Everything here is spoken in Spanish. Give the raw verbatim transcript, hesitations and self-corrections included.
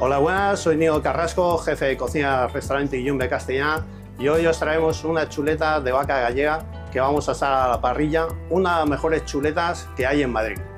Hola, buenas, soy Diego Carrasco, jefe de cocina del restaurante Yumbe Castellana, y hoy os traemos unas chuletas de vaca gallega que vamos a asar a la parrilla, una de las mejores chuletas que hay en Madrid.